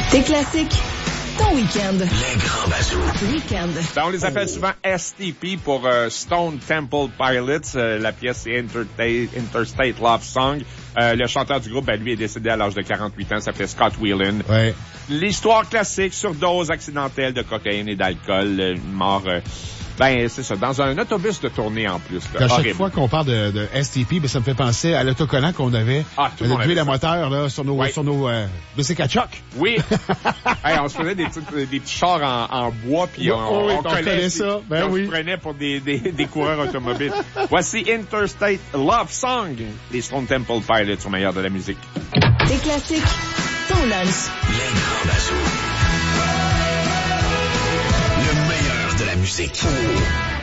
Tes classiques, ton week-end. Les grands bazous. Week-end. Ben, on les appelle souvent STP pour Stone Temple Pilots. La pièce, c'est Interstate Love Song. Le chanteur du groupe, ben, lui, est décédé à l'âge de 48 ans. Ça s'appelait Scott Weiland. Ouais. L'histoire classique, surdose accidentelle de cocaïne et d'alcool. Mort... Ben, c'est ça, dans un autobus de tournée en plus. À chaque fois qu'on parle de STP, ben, ça me fait penser à l'autocollant qu'on avait. Ah, tout le monde avait le ça. moteur, là, sur nos bicycles à choc. Oui. Hey, on se faisait des petits chars en bois, puis on collait ça. Ben on oui. se prenait pour des coureurs automobiles. Voici Interstate Love Song des Stone Temple Pilots au meilleur de la musique. Tes classiques, ton lunch. Les grands bazous. Le meilleur de la musique.